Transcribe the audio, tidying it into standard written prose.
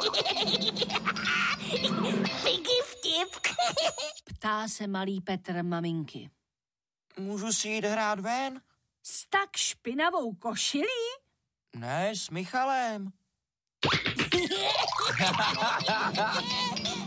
Piggy vtip. Ptá se malý Petr maminky. Můžu si jít hrát ven? S tak špinavou košilí? Ne, s Michalem.